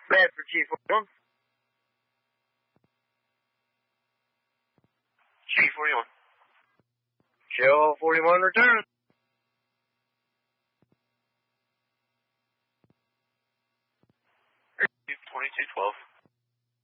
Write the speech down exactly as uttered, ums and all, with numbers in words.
Bad for Chief forty-one. Chief forty-one. Show forty-one return. Chief twenty-two twelve.